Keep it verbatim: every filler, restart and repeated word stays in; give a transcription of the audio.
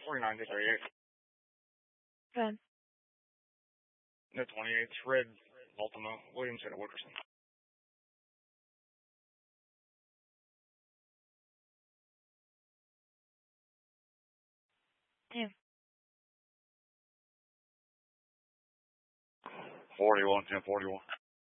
forty-nine to thirty-eight. Good. No twenty-eight, Red, Ultima, Williamson at Wickerson. Yeah. forty-one, ten forty-one.